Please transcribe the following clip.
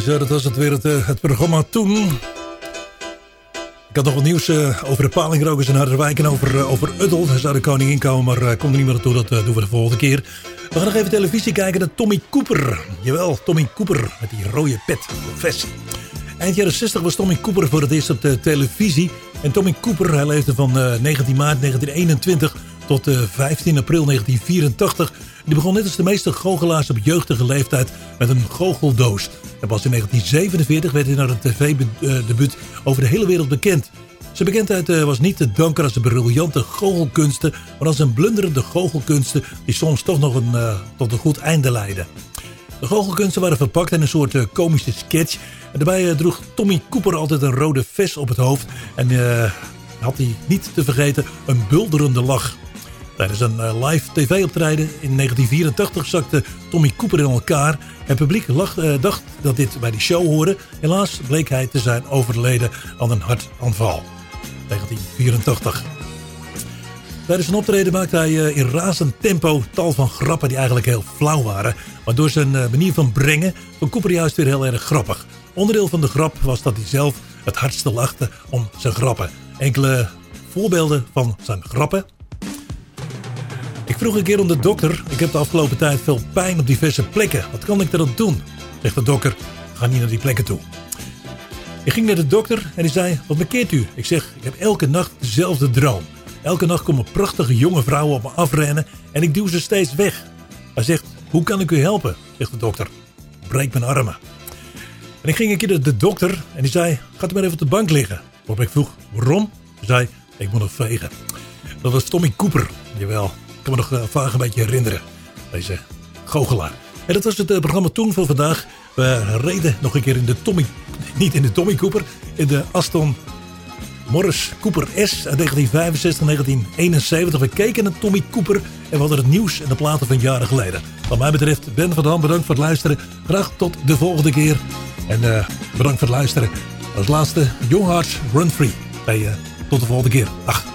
Zo, dat was het weer, het programma toen. Ik had nog wat nieuws over de palingrokers in Harderwijk en over Uddel. Daar zou de koningin komen, maar komt er niet meer naartoe. Dat doen we de volgende keer. We gaan nog even televisie kijken naar Tommy Cooper. Jawel, Tommy Cooper met die rode pet, de vest. Eind jaren 60 was Tommy Cooper voor het eerst op de televisie. En Tommy Cooper, hij leefde van 19 maart 1921 tot 15 april 1984. Die begon net als de meeste goochelaars op jeugdige leeftijd met een goocheldoos. En pas in 1947 werd hij naar een tv-debuut over de hele wereld bekend. Zijn bekendheid was niet te danken aan zijn briljante goochelkunsten, maar aan zijn blunderende goochelkunsten die soms toch nog tot een goed einde leidden. De goochelkunsten waren verpakt in een soort komische sketch. En daarbij droeg Tommy Cooper altijd een rode vest op het hoofd. En had hij niet te vergeten een bulderende lach. Tijdens een live tv-optreden in 1984 zakte Tommy Cooper in elkaar. Het publiek dacht dat dit bij die show hoorde. Helaas bleek hij te zijn overleden aan een hartaanval. 1984. Tijdens een optreden maakte hij in razend tempo tal van grappen die eigenlijk heel flauw waren. Maar door zijn manier van brengen vond Cooper juist weer heel erg grappig. Onderdeel van de grap was dat hij zelf het hardste lachte om zijn grappen. Enkele voorbeelden van zijn grappen. Ik vroeg een keer om de dokter. Ik heb de afgelopen tijd veel pijn op diverse plekken. Wat kan ik er dan doen? Zegt de dokter. Ga niet naar die plekken toe. Ik ging naar de dokter en hij zei, wat bekeert u? Ik zeg, ik heb elke nacht dezelfde droom. Elke nacht komen prachtige jonge vrouwen op me afrennen en ik duw ze steeds weg. Hij zegt, hoe kan ik u helpen? Zegt de dokter. Breek mijn armen. En ik ging een keer naar de dokter en die zei, gaat u maar even op de bank liggen. Waarop ik vroeg, waarom? Hij zei, ik moet nog vegen. Dat was Tommy Cooper. Jawel, ik kan me nog vaag een beetje herinneren. Deze goochelaar. En dat was het programma toen voor vandaag. We reden nog een keer in de Tommy... Niet in de Tommy Cooper. In de Aston Morris Cooper S uit 1965, 1971. We keken naar Tommy Cooper en we hadden het nieuws en de platen van jaren geleden. Wat mij betreft, Ben van Dam, bedankt voor het luisteren. Graag tot de volgende keer. En bedankt voor het luisteren. Als laatste, Young Hearts Run Free. Tot de volgende keer. Dag.